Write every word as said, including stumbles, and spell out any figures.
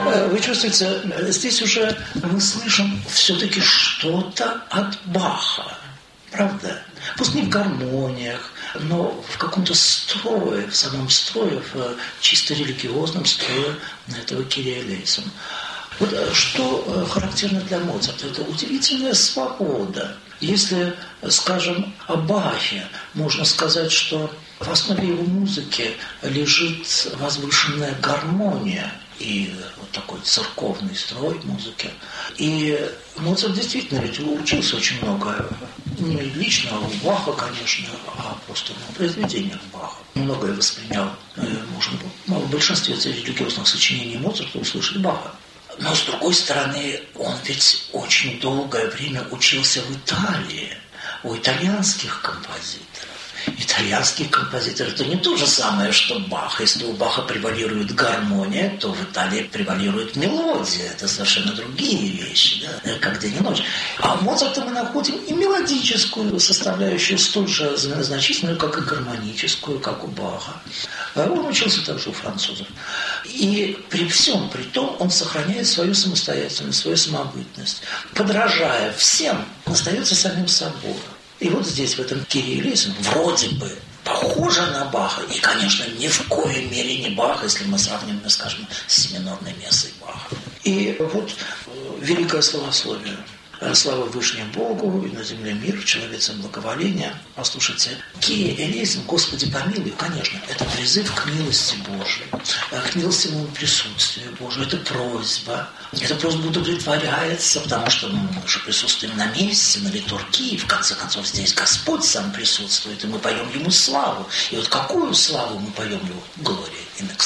Вы чувствуете, здесь уже мы слышим все-таки что-то от Баха. Правда? Пусть не в гармониях, но в каком-то строе, в самом строе, в чисто религиозном строе этого Кирия элейсон. Вот что характерно для Моцарта? Это удивительная свобода. Если, скажем, о Бахе, можно сказать, что в основе его музыки лежит возвышенная гармония и вот такой церковный строй музыки. И Моцарт действительно ведь учился очень много, не лично у Баха, конечно, а просто на произведениях Баха. Многое воспринял, можно в большинстве религиозных сочинений Моцарта услышать Баха. Но, с другой стороны, он ведь очень долгое время учился в Италии, у итальянских композиторов. Итальянские композиторы – это не то же самое, что Бах. Если у Баха превалирует гармония, то в Италии превалирует мелодия. Это совершенно другие вещи, да? Как день и ночь. А у Моцарта мы находим и мелодическую составляющую, столь же значительную, как и гармоническую, как у Баха. Он учился также у французов. И при всем при том он сохраняет свою самостоятельность, свою самобытность. Подражая всем, он остается самим собой. И вот здесь, в этом Кирии элейсон, вроде бы похоже на Баха, и, конечно, ни в коей мере не Баха, если мы сравним, скажем, с семинорной мессой Баха. И вот великое словословие. Слава Вышнему Богу, и на земле мир, человецам благоволение. Послушайте, Кирия элейсон, Господи помилуй, конечно, это призыв к милости Божией, к милостивому присутствию Божию, это просьба. Эта просьба удовлетворяется, потому что ну, мы же присутствуем на месте, на литургии, в конце концов здесь Господь сам присутствует, и мы поем Ему славу. И вот какую славу мы поем Ему? Глория in excelsis.